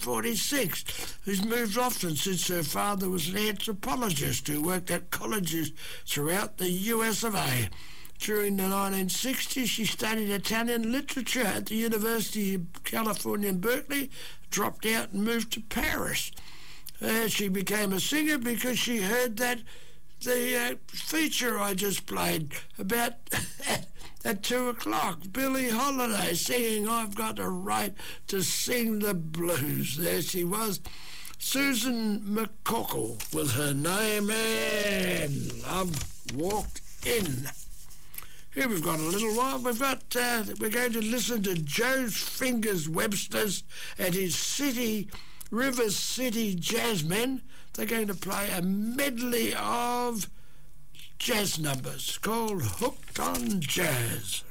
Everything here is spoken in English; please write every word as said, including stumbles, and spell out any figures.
forty-six, who's moved often since her father was an anthropologist who worked at colleges throughout the U S of A. During the nineteen sixties, she studied Italian literature at the University of California in Berkeley, dropped out and moved to Paris. Uh, she became a singer because she heard that the uh, feature I just played about at two o'clock, Billie Holiday singing "I've Got a Right to Sing the Blues." There she was. Susan McCorkle was her name, and Love Walked In. Here we've got a little while. We've got, uh, we're going to listen to Joe Fingers Webster's and his City, River City Jazzmen. They're going to play a medley of jazz numbers called Hooked on Jazz.